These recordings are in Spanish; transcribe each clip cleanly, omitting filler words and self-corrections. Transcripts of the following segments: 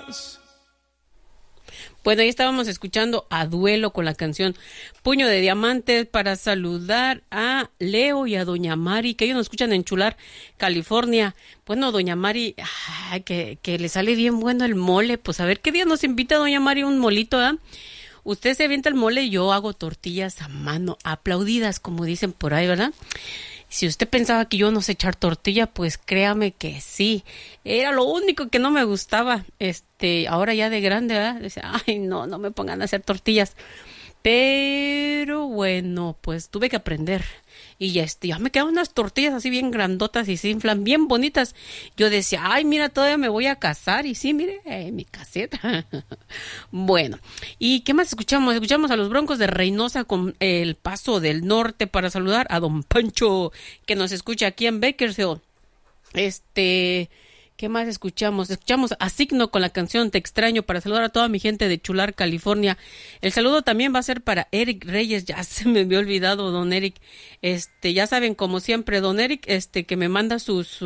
Bueno, ahí estábamos escuchando a Duelo con la canción Puño de Diamante para saludar a Leo y a Doña Mari, que ellos nos escuchan en Chular, California. Bueno, Doña Mari, ay, que le sale bien bueno el mole. Pues a ver qué día nos invita Doña Mari un molito, ¿eh? Usted se avienta el mole y yo hago tortillas a mano, aplaudidas, como dicen por ahí, ¿verdad? Si usted pensaba que yo no sé echar tortilla, pues créame que sí. Era lo único que no me gustaba. Ahora ya de grande, ¿verdad? Decía, ay, no me pongan a hacer tortillas. Pero bueno, pues tuve que aprender. Y ya me quedaban unas tortillas así bien grandotas y se inflan, bien bonitas. Yo decía, ay, mira, todavía me voy a casar. Y sí, mire, mi caseta. Bueno, ¿y qué más escuchamos? Escuchamos a los Broncos de Reynosa con El Paso del Norte para saludar a Don Pancho, que nos escucha aquí en Bakersfield. ¿Qué más escuchamos? Escuchamos a Signo con la canción Te Extraño para saludar a toda mi gente de Chular, California. El saludo también va a ser para Eric Reyes. Ya se me había olvidado, don Eric. Ya saben, como siempre, don Eric, que me manda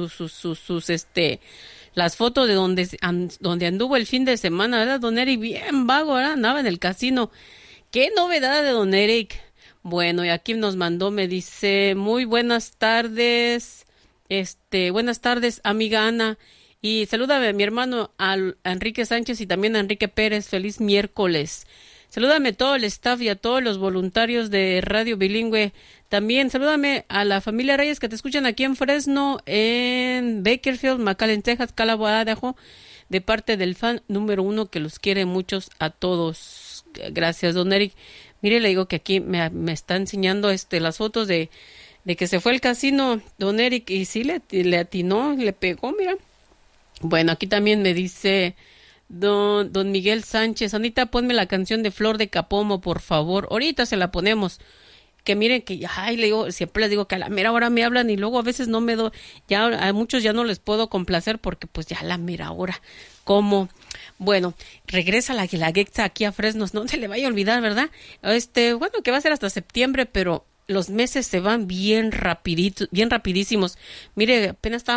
las fotos de donde anduvo el fin de semana, ¿verdad? Don Eric, bien vago, ¿verdad? Andaba en el casino. ¿Qué novedad de don Eric? Bueno, y aquí nos mandó, me dice, muy buenas tardes. Buenas tardes, amiga Ana. Y salúdame a mi hermano a Enrique Sánchez y también a Enrique Pérez. Feliz miércoles. Salúdame a todo el staff y a todos los voluntarios de Radio Bilingüe. También salúdame a la familia Reyes que te escuchan aquí en Fresno, en Bakersfield, McAllen, Texas, Calabo, Idaho, de parte del fan número 1 que los quiere muchos a todos. Gracias, don Eric. Mire, le digo que aquí me está enseñando las fotos de que se fue al casino, don Eric, y sí le atinó, le pegó, mira. Bueno, aquí también me dice don Miguel Sánchez, Anita, ponme la canción de Flor de Capomo, por favor. Ahorita se la ponemos. Que miren que, ay, le digo, siempre les digo que a la mera hora me hablan y luego a veces no me doy, ya a muchos ya no les puedo complacer porque pues ya a la mera hora, ¿cómo? Bueno, regresa la Guelaguetza aquí a Fresnos, no se le vaya a olvidar, ¿verdad? Bueno, que va a ser hasta septiembre, pero los meses se van bien rapidísimos. Mire, apenas estaba